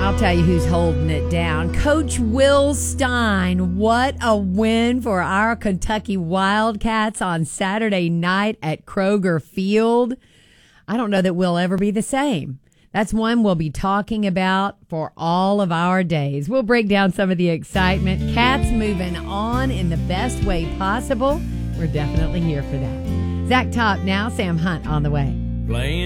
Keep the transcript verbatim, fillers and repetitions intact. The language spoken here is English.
I'll tell you who's holding it down. Coach Will Stein. What a win for our Kentucky Wildcats on Saturday night at Kroger Field. I don't know that we'll ever be the same. That's one we'll be talking about for all of our days. We'll break down some of the excitement. Cats moving on in the best way possible. We're definitely here for that. Zach Top now, Sam Hunt on the way. Playing